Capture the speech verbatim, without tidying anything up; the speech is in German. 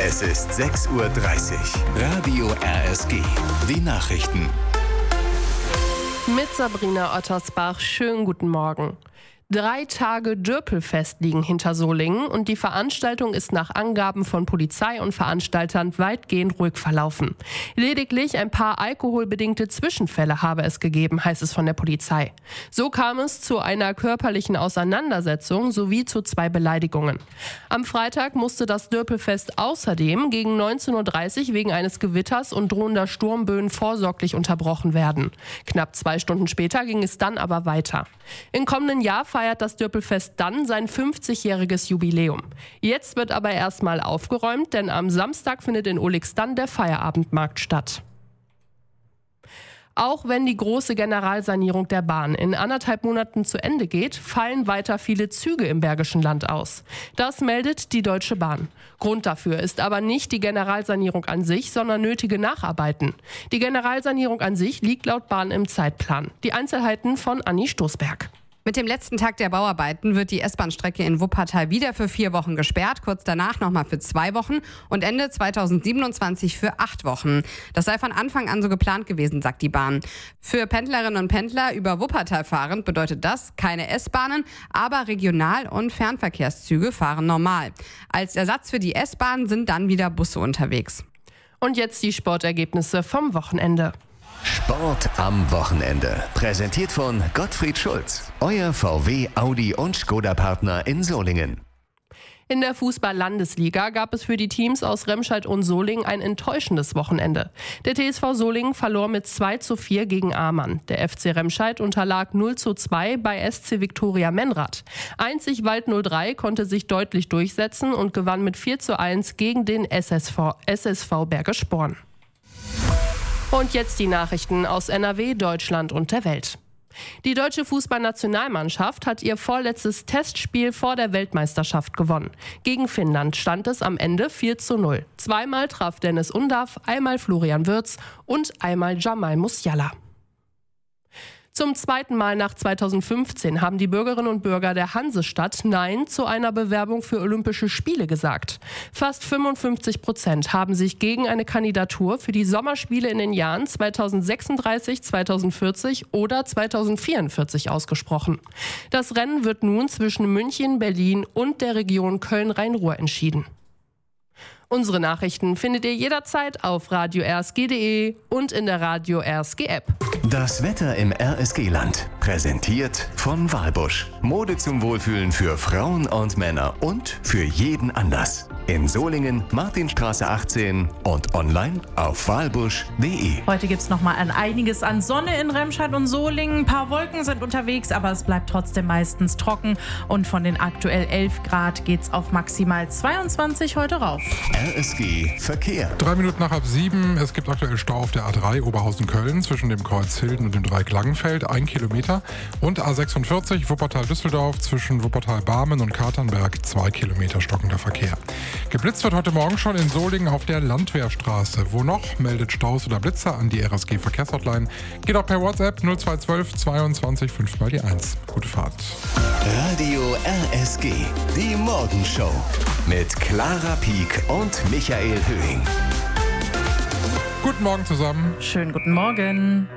Es ist sechs Uhr dreißig. Radio R S G. Die Nachrichten. Mit Sabrina Ottersbach. Schönen guten Morgen. Drei Tage Dürpelfest liegen hinter Solingen und die Veranstaltung ist nach Angaben von Polizei und Veranstaltern weitgehend ruhig verlaufen. Lediglich ein paar alkoholbedingte Zwischenfälle habe es gegeben, heißt es von der Polizei. So kam es zu einer körperlichen Auseinandersetzung sowie zu zwei Beleidigungen. Am Freitag musste das Dürpelfest außerdem gegen neunzehn Uhr dreißig wegen eines Gewitters und drohender Sturmböen vorsorglich unterbrochen werden. Knapp zwei Stunden später ging es dann aber weiter. Im kommenden Jahr feiert das Dürpelfest dann sein fünfzigjähriges Jubiläum. Jetzt wird aber erstmal aufgeräumt, denn am Samstag findet in Ohlix dann der Feierabendmarkt statt. Auch wenn die große Generalsanierung der Bahn in anderthalb Monaten zu Ende geht, fallen weiter viele Züge im Bergischen Land aus. Das meldet die Deutsche Bahn. Grund dafür ist aber nicht die Generalsanierung an sich, sondern nötige Nacharbeiten. Die Generalsanierung an sich liegt laut Bahn im Zeitplan. Die Einzelheiten von Anni Stoßberg. Mit dem letzten Tag der Bauarbeiten wird die S-Bahn-Strecke in Wuppertal wieder für vier Wochen gesperrt, kurz danach nochmal für zwei Wochen und Ende zweitausendsiebenundzwanzig für acht Wochen. Das sei von Anfang an so geplant gewesen, sagt die Bahn. Für Pendlerinnen und Pendler über Wuppertal fahrend bedeutet das keine S-Bahnen, aber Regional- und Fernverkehrszüge fahren normal. Als Ersatz für die S-Bahn sind dann wieder Busse unterwegs. Und jetzt die Sportergebnisse vom Wochenende. Sport am Wochenende. Präsentiert von Gottfried Schulz. Euer V W, Audi und Skoda-Partner in Solingen. In der Fußball-Landesliga gab es für die Teams aus Remscheid und Solingen ein enttäuschendes Wochenende. Der T S V Solingen verlor mit zwei zu vier gegen Amann. Der F C Remscheid unterlag null zu zwei bei S C Viktoria Menrad. Einzig Wald null drei konnte sich deutlich durchsetzen und gewann mit vier zu eins gegen den S S V, S S V Bergisch Born. Und jetzt die Nachrichten aus N R W, Deutschland und der Welt. Die deutsche Fußballnationalmannschaft hat ihr vorletztes Testspiel vor der Weltmeisterschaft gewonnen. Gegen Finnland stand es am Ende vier zu null. Zweimal traf Dennis Undav, einmal Florian Wirtz und einmal Jamal Musiala. Zum zweiten Mal nach zweitausendfünfzehn haben die Bürgerinnen und Bürger der Hansestadt Nein zu einer Bewerbung für Olympische Spiele gesagt. Fast fünfundfünfzig Prozent haben sich gegen eine Kandidatur für die Sommerspiele in den Jahren zweitausendsechsunddreißig, zweitausendvierzig oder zweitausendvierundvierzig ausgesprochen. Das Rennen wird nun zwischen München, Berlin und der Region Köln-Rhein-Ruhr entschieden. Unsere Nachrichten findet ihr jederzeit auf radio r s g punkt d e und in der Radio R S G App. Das Wetter im R S G-Land. Präsentiert von Walbusch. Mode zum Wohlfühlen für Frauen und Männer und für jeden Anlass. In Solingen, Martinstraße achtzehn und online auf walbusch punkt d e. Heute gibt es nochmal an einiges an Sonne in Remscheid und Solingen. Ein paar Wolken sind unterwegs, aber es bleibt trotzdem meistens trocken. Und von den aktuell elf Grad geht es auf maximal zweiundzwanzig heute rauf. R S G Verkehr. Drei Minuten nach halb sieben. Es gibt aktuell Stau auf der A drei Oberhausen-Köln zwischen dem Kreuz Hilden und dem Dreieck Langenfeld, ein Kilometer. Und A sechsundvierzig Wuppertal-Düsseldorf zwischen Wuppertal-Barmen und Katernberg, zwei Kilometer stockender Verkehr. Geblitzt wird heute Morgen schon in Solingen auf der Landwehrstraße. Wo noch? Meldet Staus oder Blitzer an die R S G-Verkehrshotline. Geht auch per WhatsApp null zwei eins zwei zweiundzwanzig fünf mal die eins. Gute Fahrt. Radio R S G. Die Morgenshow. Mit Clara Pieck und Michael Höhing. Guten Morgen zusammen. Schönen guten Morgen.